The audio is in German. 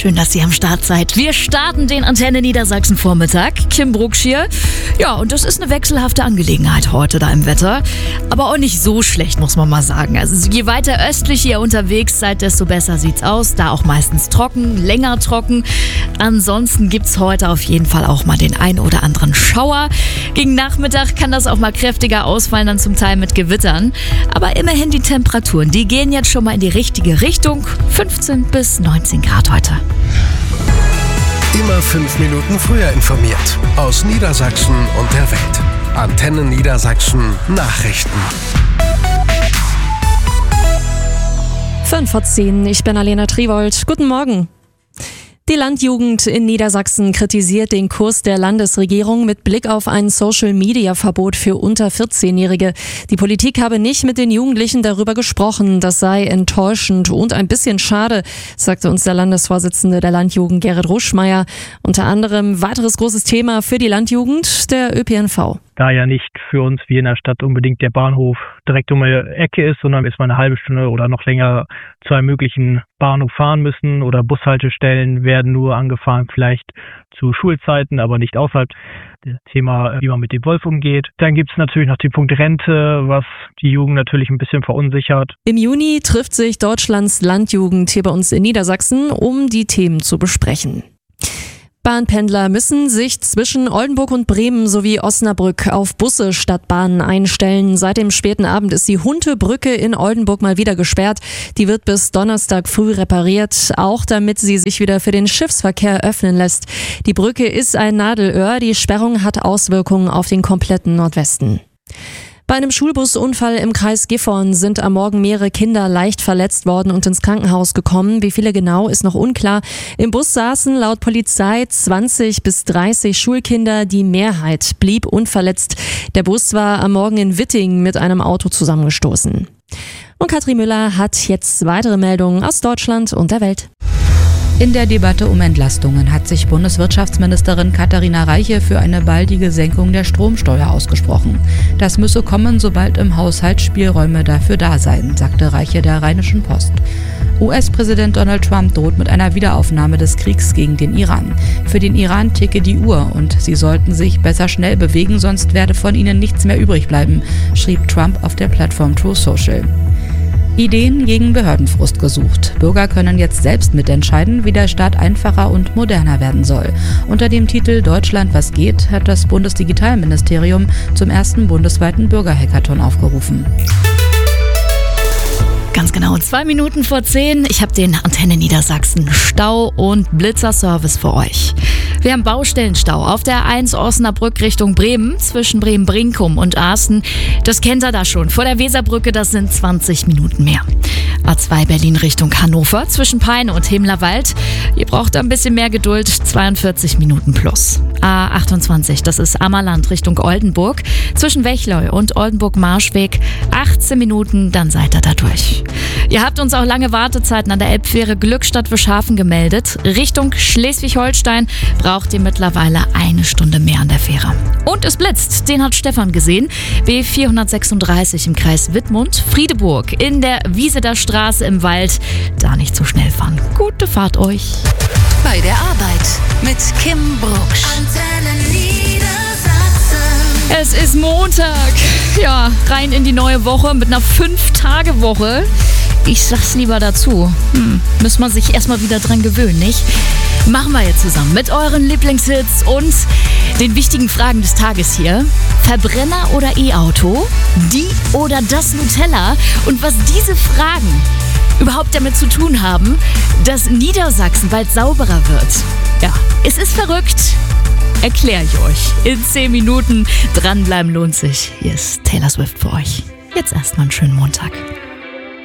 Schön, dass ihr am Start seid. Wir starten den Antenne Niedersachsen Vormittag. Kim Brucksch hier. Ja, und das ist eine wechselhafte Angelegenheit heute da im Wetter. Aber auch nicht so schlecht, muss man mal sagen. Also je weiter östlich ihr unterwegs seid, desto besser sieht's aus. Da auch meistens trocken, länger trocken. Ansonsten gibt's heute auf jeden Fall auch mal den ein oder anderen Schauer. Gegen Nachmittag kann das auch mal kräftiger ausfallen, dann zum Teil mit Gewittern. Aber immerhin die Temperaturen, die gehen jetzt schon mal in die richtige Richtung. 15 bis 19 Grad heute. Immer 5 Minuten früher informiert. Aus Niedersachsen und der Welt. Antenne Niedersachsen Nachrichten. 5:10, ich bin Alena Triwold. Guten Morgen. Die Landjugend in Niedersachsen kritisiert den Kurs der Landesregierung mit Blick auf ein Social-Media-Verbot für unter 14-Jährige. Die Politik habe nicht mit den Jugendlichen darüber gesprochen. Das sei enttäuschend und ein bisschen schade, sagte uns der Landesvorsitzende der Landjugend Gerrit Ruschmeier. Unter anderem weiteres großes Thema für die Landjugend, der ÖPNV. Da ja nicht für uns wie in der Stadt unbedingt der Bahnhof direkt um die Ecke ist, sondern ist man eine halbe Stunde oder noch länger zu einem möglichen Bahnhof fahren müssen oder Bushaltestellen werden nur angefahren, vielleicht zu Schulzeiten, aber nicht außerhalb. Das Thema, wie man mit dem Wolf umgeht. Dann gibt es natürlich noch den Punkt Rente, was die Jugend natürlich ein bisschen verunsichert. Im Juni trifft sich Deutschlands Landjugend hier bei uns in Niedersachsen, um die Themen zu besprechen. Bahnpendler müssen sich zwischen Oldenburg und Bremen sowie Osnabrück auf Busse statt Bahnen einstellen. Seit dem späten Abend ist die Huntebrücke in Oldenburg mal wieder gesperrt. Die wird bis Donnerstag früh repariert, auch damit sie sich wieder für den Schiffsverkehr öffnen lässt. Die Brücke ist ein Nadelöhr. Die Sperrung hat Auswirkungen auf den kompletten Nordwesten. Bei einem Schulbusunfall im Kreis Gifhorn sind am Morgen mehrere Kinder leicht verletzt worden und ins Krankenhaus gekommen. Wie viele genau, ist noch unklar. Im Bus saßen laut Polizei 20 bis 30 Schulkinder. Die Mehrheit blieb unverletzt. Der Bus war am Morgen in Witting mit einem Auto zusammengestoßen. Und Katrin Müller hat jetzt weitere Meldungen aus Deutschland und der Welt. In der Debatte um Entlastungen hat sich Bundeswirtschaftsministerin Katharina Reiche für eine baldige Senkung der Stromsteuer ausgesprochen. Das müsse kommen, sobald im Haushalt Spielräume dafür da seien, sagte Reiche der Rheinischen Post. US-Präsident Donald Trump droht mit einer Wiederaufnahme des Kriegs gegen den Iran. Für den Iran ticke die Uhr und sie sollten sich besser schnell bewegen, sonst werde von ihnen nichts mehr übrig bleiben, schrieb Trump auf der Plattform Truth Social. Ideen gegen Behördenfrust gesucht. Bürger können jetzt selbst mitentscheiden, wie der Staat einfacher und moderner werden soll. Unter dem Titel Deutschland was geht hat das Bundesdigitalministerium zum ersten bundesweiten Bürgerhackathon aufgerufen. Ganz genau, 2 Minuten vor 10. Ich habe den Antenne Niedersachsen Stau- und Blitzerservice für euch. Wir haben Baustellenstau auf der 1 Osnabrück Richtung Bremen, zwischen Bremen-Brinkum und Asten. Das kennt ihr da schon. Vor der Weserbrücke, das sind 20 Minuten mehr. A2 Berlin Richtung Hannover, zwischen Peine und Hemlerwald. Ihr braucht ein bisschen mehr Geduld, 42 Minuten plus. A28, das ist Ammerland Richtung Oldenburg, zwischen Wechleu und Oldenburg-Marschweg, 18 Minuten, dann seid ihr da durch. Ihr habt uns auch lange Wartezeiten an der Elbfähre Glückstadt-Wischhafen gemeldet. Richtung Schleswig-Holstein braucht ihr mittlerweile 1 Stunde mehr an der Fähre. Und es blitzt, den hat Stefan gesehen. B436 im Kreis Wittmund, Friedeburg in der Wieseder Straße im Wald. Da nicht so schnell fahren. Gute Fahrt euch. Bei der Arbeit mit Kim Brucksch. Antenne Niedersachsen. Es ist Montag. Ja, rein in die neue Woche mit einer 5-Tage-Woche. Ich sag's lieber dazu. Muss man sich erstmal wieder dran gewöhnen, nicht? Machen wir jetzt zusammen mit euren Lieblingshits und den wichtigen Fragen des Tages hier. Verbrenner oder E-Auto? Die oder das Nutella? Und was diese Fragen überhaupt damit zu tun haben, dass Niedersachsen bald sauberer wird. Ja, es ist verrückt. Erkläre ich euch in 10 Minuten. Dranbleiben lohnt sich. Hier ist Taylor Swift für euch. Jetzt erstmal einen schönen Montag.